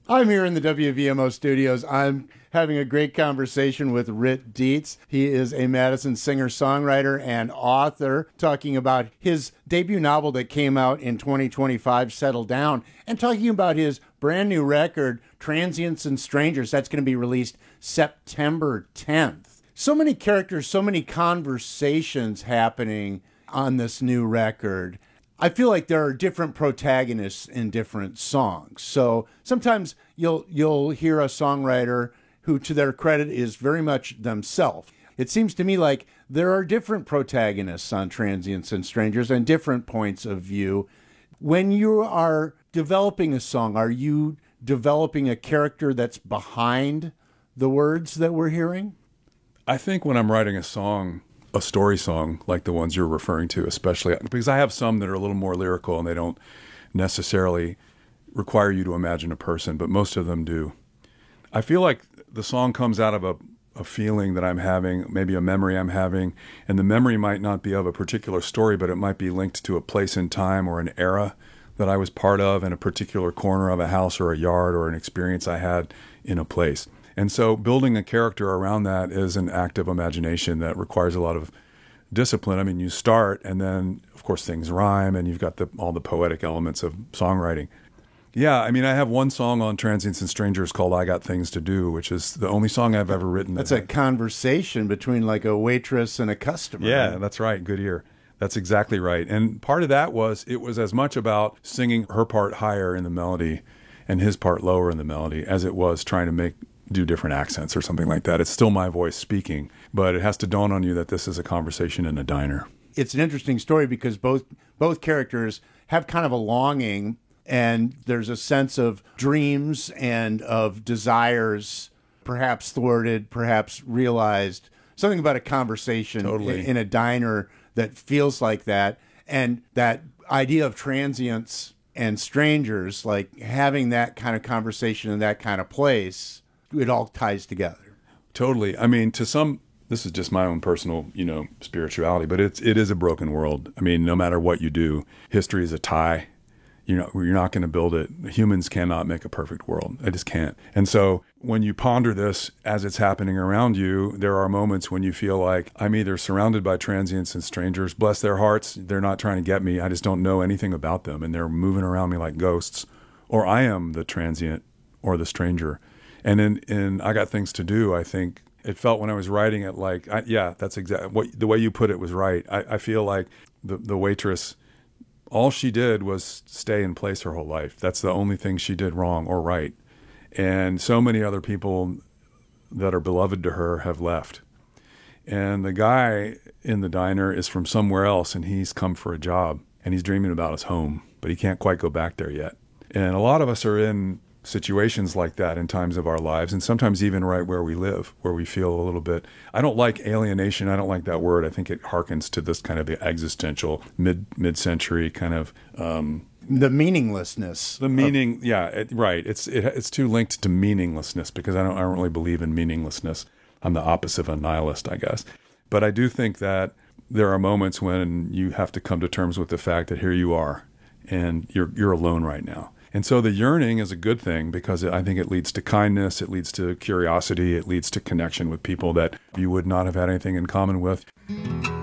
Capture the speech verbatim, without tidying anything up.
I'm here in the W V M O studios. I'm having a great conversation with Rit Dietz. He is a Madison singer-songwriter and author, talking about his debut novel that came out in twenty twenty-five, Settle Down, and talking about his brand new record, Transients and Strangers. That's going to be released September tenth. So many characters, so many conversations happening on this new record. I feel like there are different protagonists in different songs. So sometimes you'll you'll hear a songwriter who, to their credit, is very much themselves. It seems to me like there are different protagonists on Transients and Strangers and different points of view. When you are developing a song, are you developing a character that's behind the words that we're hearing? I think when I'm writing a song, a story song like the ones you're referring to, especially because I have some that are a little more lyrical and they don't necessarily require you to imagine a person, but most of them do. I feel like the song comes out of a, a feeling that I'm having, maybe a memory I'm having, and the memory might not be of a particular story, but it might be linked to a place in time or an era that I was part of in a particular corner of a house or a yard or an experience I had in a place. And so building a character around that is an act of imagination that requires a lot of discipline. I mean, you start and then, of course, things rhyme and you've got the, all the poetic elements of songwriting. Yeah, I mean, I have one song on Transients and Strangers called I Got Things to Do, which is the only song I've ever written. That's a conversation between like a waitress and a customer. Yeah, that's right. Good ear. That's exactly right. And part of that was, it was as much about singing her part higher in the melody and his part lower in the melody as it was trying to make do different accents or something like that. It's still my voice speaking, but it has to dawn on you that this is a conversation in a diner. It's an interesting story because both both characters have kind of a longing, and there's a sense of dreams and of desires, perhaps thwarted, perhaps realized. Something about a conversation Totally. in a diner that feels like that. And that idea of transients and strangers, like having that kind of conversation in that kind of place, it all ties together. Totally. I mean, to some, this is just my own personal, you know, spirituality, but it's, it is a broken world. I mean, no matter what you do, history is a tie. You know, you're not going to build it. Humans cannot make a perfect world. I just can't. And so when you ponder this as it's happening around you, there are moments when you feel like I'm either surrounded by transients and strangers, bless their hearts, they're not trying to get me. I just don't know anything about them and they're moving around me like ghosts, or I am the transient or the stranger. And in, in I Got Things to Do, I think it felt when I was writing it like, I, yeah, that's exactly what the way you put it was right. I, I feel like the, the waitress, all she did was stay in place her whole life. That's the only thing she did wrong or right. And so many other people that are beloved to her have left. And the guy in the diner is from somewhere else, and he's come for a job, and he's dreaming about his home, but he can't quite go back there yet. And a lot of us are in situations like that in times of our lives, and sometimes even right where we live, where we feel a little bit, I don't like alienation, I don't like that word. I think it harkens to this kind of existential mid mid-century kind of um the meaninglessness. The meaning, of, yeah, it, right. It's it, it's too linked to meaninglessness because I don't I don't really believe in meaninglessness. I'm the opposite of a nihilist, I guess. But I do think that there are moments when you have to come to terms with the fact that here you are, and you're you're alone right now. And so the yearning is a good thing because I think it leads to kindness, it leads to curiosity, it leads to connection with people that you would not have had anything in common with.